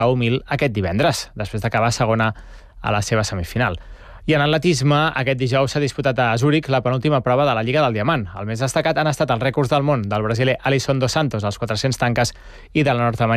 a Humil aquest divendres, després d'acabar segona a la seva semifinal. I en atletisme, aquest dijous s'ha disputat a Zúrich la penúltima prova de la Lliga del Diamant. El més destacat han estat els rècords del món del brasiler Alisson dos Santos, als 400 tanques, i de la nord-americana